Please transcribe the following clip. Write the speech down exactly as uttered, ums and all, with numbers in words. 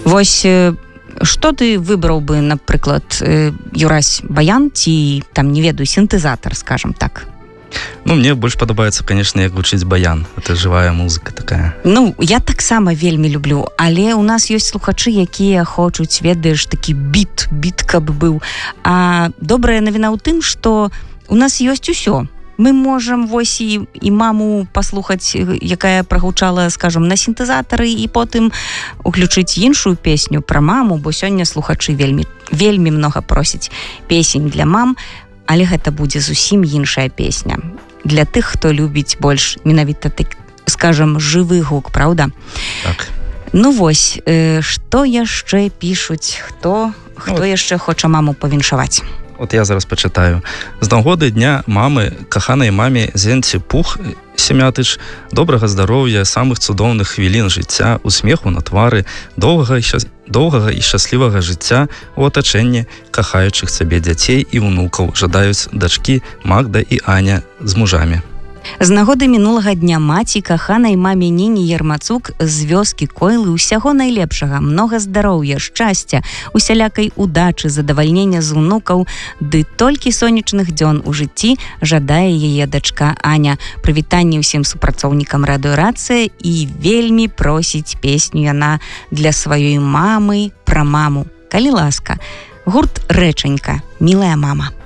Вось што ты выбраў бы, напрыклад, Юрась, баян ці там, не ведаю, сінтэзатар, скажем так? Ну, мне больш падабаецца, конечно, як гучыць баян. Это жывая музыка такая. Ну, я таксама вельмі люблю, але у нас ёсць слухачы, якія хочуць, ведаеш, такі біт, біт каб быў. А добрая навіна ў тым, што у нас ёсць усё. Мы можам вось і, і маму паслухаць, якая прагучала, скажем, на сінтэзатары, і потым уключыць іншую песню пра маму, бо сёння слухачы вельмі, вельмі многа просяць песень для мам, але гэта будзе зусім іншая песня. Для тых, хто любіць больш менавіта, так, скажем, жывы гук, праўда? Так. Ну вось, э, што яшчэ пішуць, хто, хто ну, яшчэ хоча маму павіншаваць? От я зараз пачытаю. З нагоды дня мамы, каханай маме Зенці Пух Семятыч, добрага здароўя, самых цудоўных хвілін жыцця, усмеху на твары, доўгага і, шчас... доўгага і шчаслівага жыцця у атачэнні кахаючых сабе дзяцей і ўнукаў, жадаюць дачкі Магда і Аня з мужамі. З нагоды мінулага дня маці, каханай маме Ніні Ярмацук з вёскі Койлы ўсяго найлепшага, многа здароўя, шчасця, усялякай удачы, задавальнення з унукаў, ды толькі сонечных дзён у жыцці жадае яе дачка Аня. Прывітанне ўсім супрацоўнікам радыёрацыя і вельмі просіць песню яна для сваёй мамы пра маму. Калі ласка, гурт «Рэчанька», «Мілая мама».